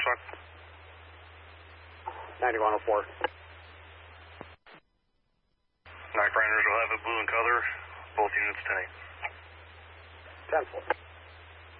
first one. 9104. Night Grinders will have it blue in color, both units 10-8. 10-4.